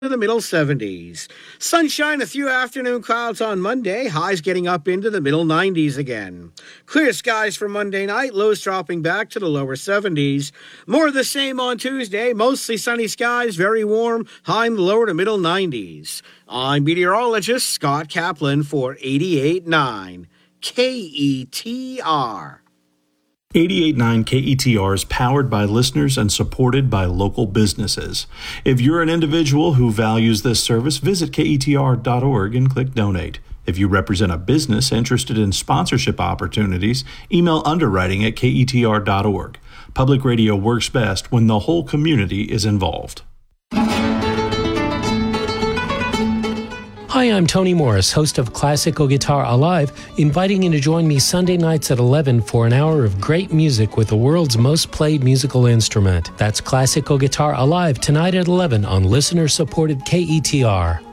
to the middle 70s. Sunshine, a few afternoon clouds on Monday, highs getting up into the middle 90s again. Clear skies for Monday night, lows dropping back to the lower 70s. More of the same on Tuesday, mostly sunny skies, very warm, high in the lower to middle 90s. I'm meteorologist Scott Kaplan for 88.9 KETR. 88.9 KETR is powered by listeners and supported by local businesses. If you're an individual who values this service, visit KETR.org and click Donate. If you represent a business interested in sponsorship opportunities, email underwriting@KETR.org. Public radio works best when the whole community is involved. Hi, I'm Tony Morris, host of Classical Guitar Alive, inviting you to join me Sunday nights at 11 for an hour of great music with the world's most played musical instrument. That's Classical Guitar Alive tonight at 11 on listener-supported KETR.